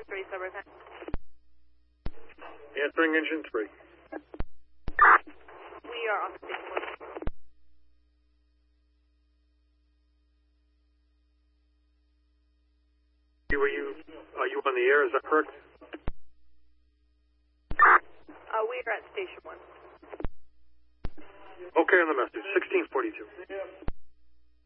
Engine 3, Suburban. Answering Engine 3. We are on station 1. Are you on the air? Is that correct? We are at station 1. Okay, on the message. 1642.